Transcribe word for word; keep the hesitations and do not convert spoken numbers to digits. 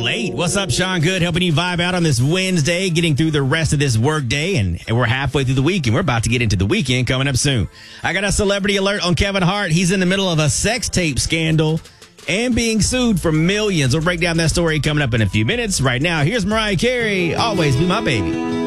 Late. What's up, Sean Good? Helping you vibe out on this Wednesday, getting through the rest of this work day, and, and we're halfway through the week, and we're about to get into the weekend coming up soon. I got a celebrity alert on Kevin Hart. He's in the middle of a sex tape scandal and being sued for millions. We'll break down that story coming up in a few minutes. Right now, here's Mariah Carey, Always Be My Baby.